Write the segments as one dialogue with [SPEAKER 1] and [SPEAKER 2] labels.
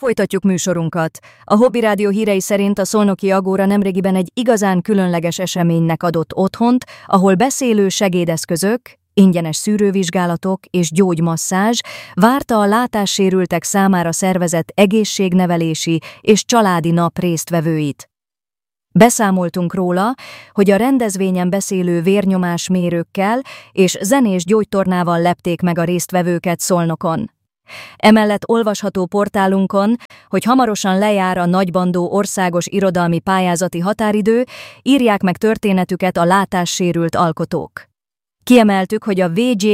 [SPEAKER 1] Folytatjuk műsorunkat. A Hobby Rádió hírei szerint a Szolnoki Agóra nemrégiben egy igazán különleges eseménynek adott otthont, ahol beszélő segédeszközök, ingyenes szűrővizsgálatok és gyógymasszázs várta a látássérültek számára szervezett egészségnevelési és családi nap résztvevőit. Beszámoltunk róla, hogy a rendezvényen beszélő vérnyomásmérőkkel és zenés gyógytornával lepték meg a résztvevőket Szolnokon. Emellett olvasható portálunkon, hogy hamarosan lejár a Nagybandó országos irodalmi pályázati határidő, írják meg történetüket a látássérült alkotók. Kiemeltük, hogy a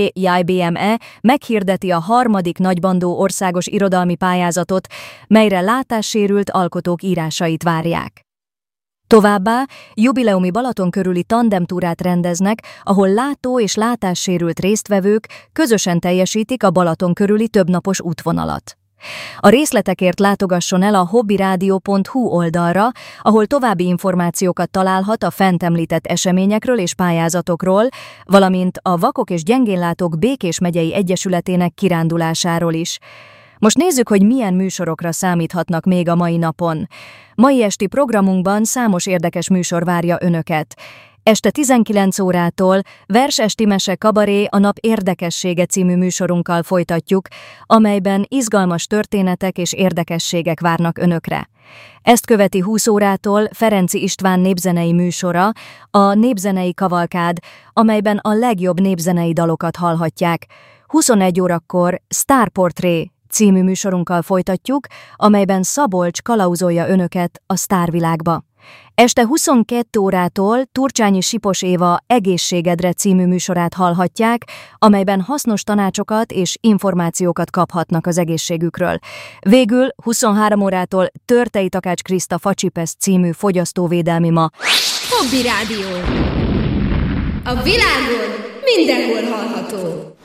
[SPEAKER 1] VGJBME meghirdeti a 3. Nagybandó országos irodalmi pályázatot, melyre látássérült alkotók írásait várják. Továbbá jubileumi Balaton körüli tandemtúrát rendeznek, ahol látó- és látássérült résztvevők közösen teljesítik a Balaton körüli többnapos útvonalat. A részletekért látogasson el a hobbyradio.hu oldalra, ahol további információkat találhat a fent említett eseményekről és pályázatokról, valamint a Vakok és Gyengénlátók Békés megyei egyesületének kirándulásáról is. Most nézzük, hogy milyen műsorokra számíthatnak még a mai napon. Mai esti programunkban számos érdekes műsor várja önöket. Este 19 órától Versesti Mese Kabaré a Nap érdekessége című műsorunkkal folytatjuk, amelyben izgalmas történetek és érdekességek várnak önökre. Ezt követi 20 órától Ferenczy István népzenei műsora, a Népzenei Kavalkád, amelyben a legjobb népzenei dalokat hallhatják. 21 órakor Star Portré című műsorunkkal folytatjuk, amelyben Szabolcs kalauzolja önöket a sztárvilágba. Este 22 órától Turcsányi Sipos Éva Egészségedre című műsorát hallhatják, amelyben hasznos tanácsokat és információkat kaphatnak az egészségükről. Végül 23 órától Törtei Takács Kriszta Facsipesz című fogyasztóvédelmi ma.
[SPEAKER 2] Hobby Rádió. A világon mindenhol hallható.